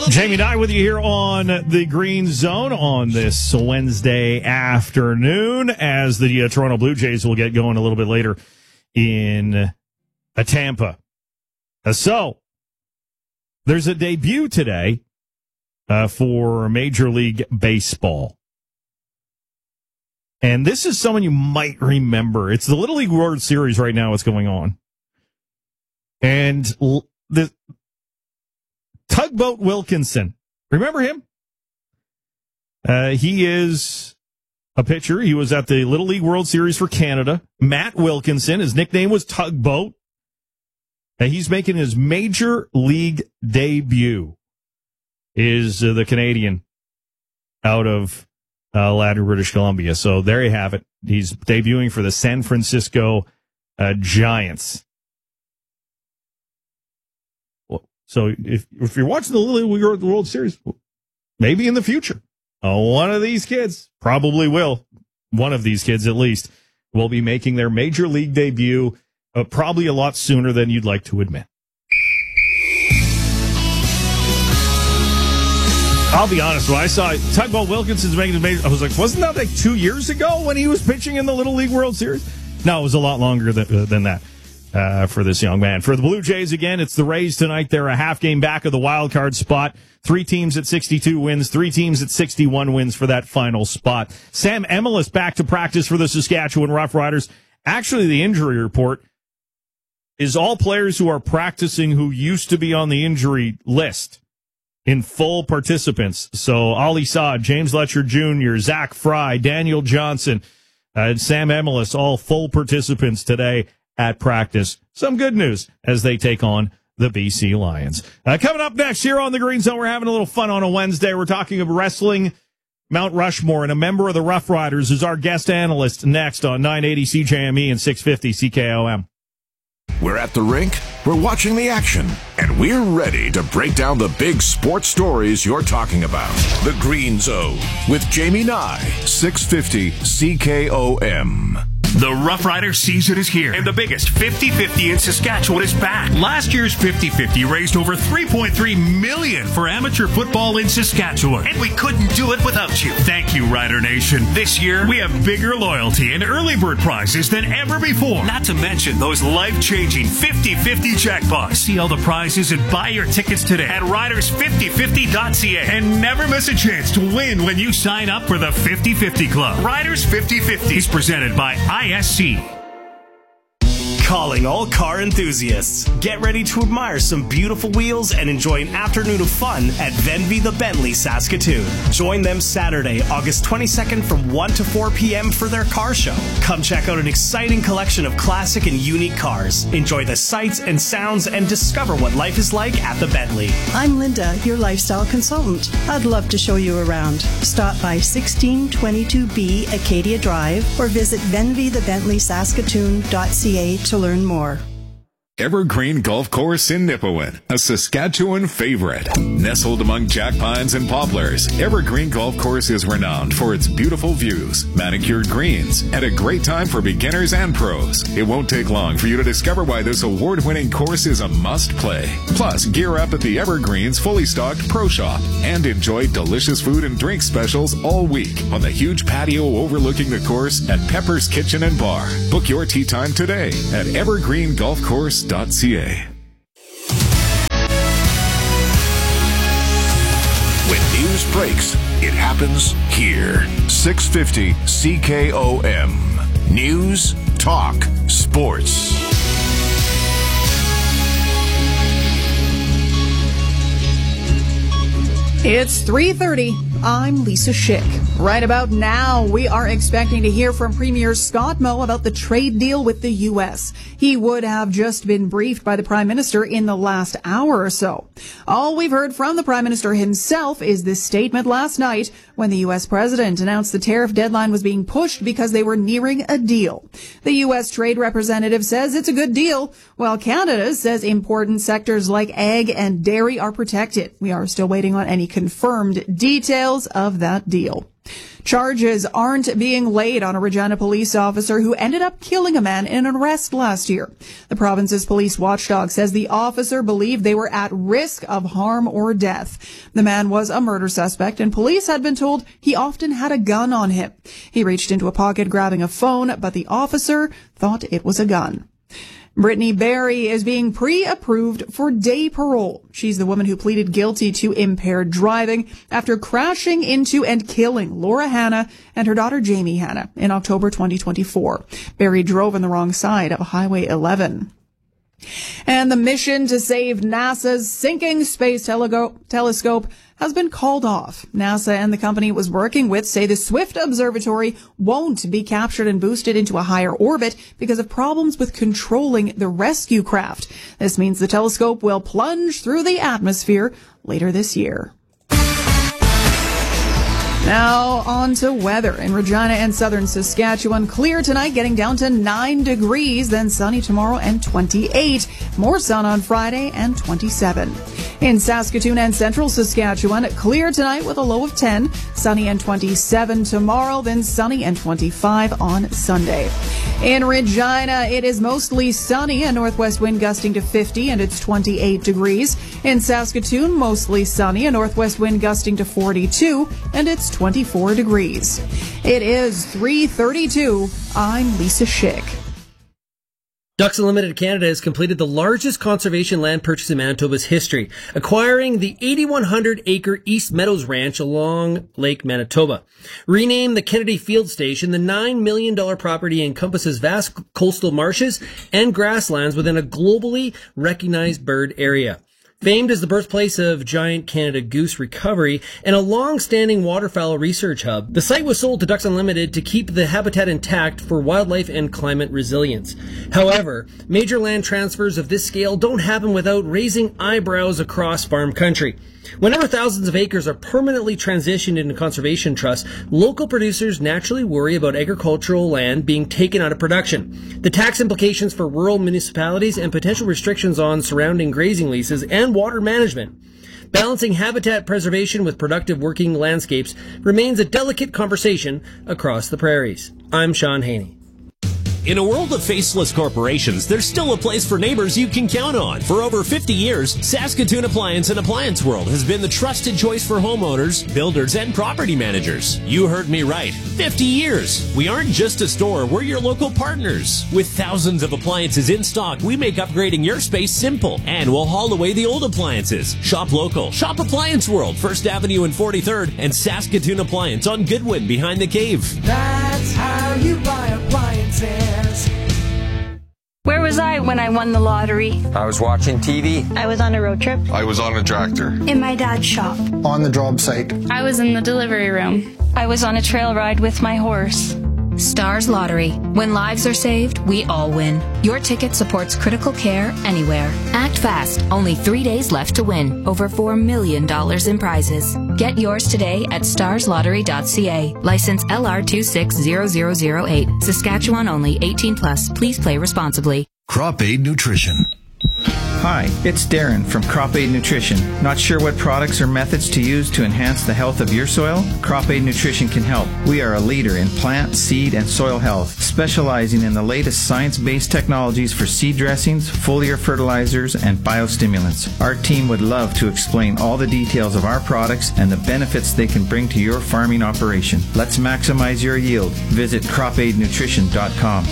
Jamie Nye with you here on the Green Zone on this Wednesday afternoon as the Toronto Blue Jays will get going a little bit later in Tampa. So, there's a debut today for Major League Baseball. And this is someone you might remember. It's the Little League World Series right now. What's going on? And the Tugboat Wilkinson. Remember him? He is a pitcher. He was at the Little League World Series for Canada. Matt Wilkinson. His nickname was Tugboat. He's making his Major League debut. Is the Canadian out of Ladner, British Columbia. So there you have it. He's debuting for the San Francisco Giants. So if you're watching the Little League World Series, maybe in the future, one of these kids probably will. One of these kids, at least, will be making their Major League debut probably a lot sooner than you'd like to admit. I'll be honest, when I saw Tugboat Wilkinson's making his major, I was like, wasn't that like 2 years ago when he was pitching in the Little League World Series? No, it was a lot longer than that. For this young man. For the Blue Jays, again, it's the Rays tonight. They're a half game back of the wild card spot. 3 teams at 62 wins, 3 teams at 61 wins for that final spot. Sam Emilus back to practice for the Saskatchewan Roughriders. Actually, the injury report is all players who are practicing who used to be on the injury list in full participants. So Ali Saad, James Letcher Jr., Zach Fry, Daniel Johnson, and Sam Emilus, all full participants today at practice. Some good news as they take on the BC Lions. Coming up next here on the Green Zone, we're having a little fun on a Wednesday. We're talking about wrestling, Mount Rushmore, and a member of the Rough Riders is our guest analyst next on 980 CJME and 650 CKOM. We're at the rink, we're watching the action, and we're ready to break down the big sports stories you're talking about. The Green Zone with Jamie Nye, 650 CKOM. The Rough Rider season is here, and the biggest 50-50 in Saskatchewan is back. Last year's 50-50 raised over $3.3 million for amateur football in Saskatchewan, and we couldn't do it without you. Thank you, Rider Nation. This year, we have bigger loyalty and early bird prizes than ever before. Not to mention those life-changing 50-50 jackpots. See all the prizes and buy your tickets today at riders5050.ca, and never miss a chance to win when you sign up for the 50-50 Club. Riders 50-50 is presented by ISC. Calling all car enthusiasts. Get ready to admire some beautiful wheels and enjoy an afternoon of fun at Venvy the Bentley Saskatoon. Join them Saturday, August 22nd from 1 to 4 p.m. for their car show. Come check out an exciting collection of classic and unique cars. Enjoy the sights and sounds and discover what life is like at the Bentley. I'm Linda, your lifestyle consultant. I'd love to show you around. Stop by 1622B Acadia Drive or visit venvythebentleysaskatoon.ca to learn more. Evergreen Golf Course in Nipawin, a Saskatchewan favorite. Nestled among jack pines and poplars, Evergreen Golf Course is renowned for its beautiful views, manicured greens, and a great time for beginners and pros. It won't take long for you to discover why this award-winning course is a must-play. Plus, gear up at the Evergreen's fully stocked Pro Shop and enjoy delicious food and drink specials all week on the huge patio overlooking the course at Pepper's Kitchen and Bar. Book your tee time today at evergreengolfcourse.ca. When news breaks, it happens here. 650 CKOM. News, talk, sports. It's 3:30. I'm Lisa Schick. Right about now, we are expecting to hear from Premier Scott Moe about the trade deal with the U.S. He would have just been briefed by the Prime Minister in the last hour or so. All we've heard from the Prime Minister himself is this statement last night when the U.S. President announced the tariff deadline was being pushed because they were nearing a deal. The U.S. Trade Representative says it's a good deal, while Canada says important sectors like ag and dairy are protected. We are still waiting on any confirmed details of that deal. Charges aren't being laid on a Regina police officer who ended up killing a man in an arrest last year. The province's police watchdog says the officer believed they were at risk of harm or death. The man was a murder suspect, and police had been told he often had a gun on him. He reached into a pocket grabbing a phone, but the officer thought it was a gun. Brittany Berry is being pre-approved for day parole. She's the woman who pleaded guilty to impaired driving after crashing into and killing Laura Hanna and her daughter Jamie Hanna in October 2024. Berry drove on the wrong side of Highway 11. And the mission to save NASA's sinking space telescope has been called off. NASA and the company it was working with say the Swift Observatory won't be captured and boosted into a higher orbit because of problems with controlling the rescue craft. This means the telescope will plunge through the atmosphere later this year. Now on to weather. In Regina and southern Saskatchewan, clear tonight, getting down to 9 degrees, then sunny tomorrow and 28. More sun on Friday and 27. In Saskatoon and central Saskatchewan, clear tonight with a low of 10, sunny and 27 tomorrow, then sunny and 25 on Sunday. In Regina, it is mostly sunny, a northwest wind gusting to 50, and it's 28 degrees. In Saskatoon, mostly sunny, a northwest wind gusting to 42, and it's 24 degrees. It is 3:32. I'm Lisa Schick. Ducks Unlimited Canada has completed the largest conservation land purchase in Manitoba's history, acquiring the 8,100-acre East Meadows Ranch along Lake Manitoba. Renamed the Kennedy Field Station, the $9 million property encompasses vast coastal marshes and grasslands within a globally recognized bird area. Famed as the birthplace of giant Canada goose recovery and a long-standing waterfowl research hub, the site was sold to Ducks Unlimited to keep the habitat intact for wildlife and climate resilience. However, major land transfers of this scale don't happen without raising eyebrows across farm country. Whenever thousands of acres are permanently transitioned into conservation trusts, local producers naturally worry about agricultural land being taken out of production. The tax implications for rural municipalities and potential restrictions on surrounding grazing leases and water management. Balancing habitat preservation with productive working landscapes remains a delicate conversation across the prairies. I'm Sean Haney. In a world of faceless corporations, there's still a place for neighbors you can count on. For over 50 years, Saskatoon Appliance and Appliance World has been the trusted choice for homeowners, builders, and property managers. You heard me right. 50 years. We aren't just a store, we're your local partners. With thousands of appliances in stock, we make upgrading your space simple. And we'll haul away the old appliances. Shop local. Shop Appliance World, 1st Avenue and 43rd, and Saskatoon Appliance on Goodwin behind the cave. That's how you buy appliances. Where was I when I won the lottery? I was watching TV. I was on a road trip. I was on a tractor. In my dad's shop. On the job site. I was in the delivery room. I was on a trail ride with my horse. Stars Lottery. When lives are saved, we all win. Your ticket supports critical care anywhere. Act fast. Only 3 days left to win. Over $4 million in prizes. Get yours today at starslottery.ca. License LR260008. Saskatchewan only. 18+. Please play responsibly. Crop Aid Nutrition. Hi, it's Darren from Crop Aid Nutrition. Not sure what products or methods to use to enhance the health of your soil? Crop Aid Nutrition can help. We are a leader in plant, seed, and soil health, specializing in the latest science-based technologies for seed dressings, foliar fertilizers, and biostimulants. Our team would love to explain all the details of our products and the benefits they can bring to your farming operation. Let's maximize your yield. Visit cropaidnutrition.com.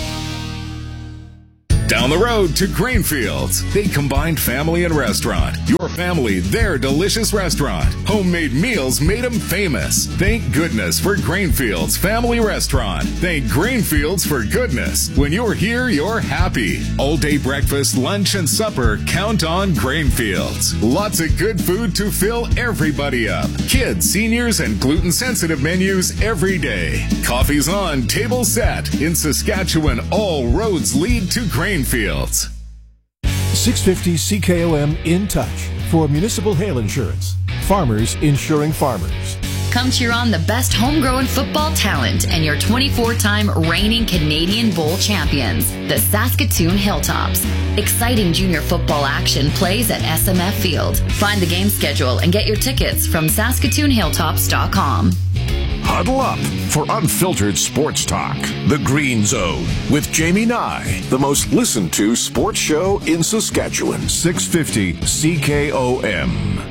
Down the road to Grainfields. They combined family and restaurant. Your family, their delicious restaurant. Homemade meals made them famous. Thank goodness for Grainfields Family Restaurant. Thank Grainfields for goodness. When you're here, you're happy. All day breakfast, lunch, and supper, count on Grainfields. Lots of good food to fill everybody up. Kids, seniors, and gluten-sensitive menus every day. Coffee's on, table set. In Saskatchewan, all roads lead to Grainfields. 650 CKOM in touch for municipal hail insurance. Farmers insuring farmers. Come cheer on the best homegrown football talent and your 24-time reigning Canadian Bowl champions, the Saskatoon Hilltops. Exciting junior football action plays at SMF Field. Find the game schedule and get your tickets from SaskatoonHilltops.com. Huddle up for unfiltered sports talk. The Green Zone with Jamie Nye, the most listened to sports show in Saskatchewan. 650 CKOM.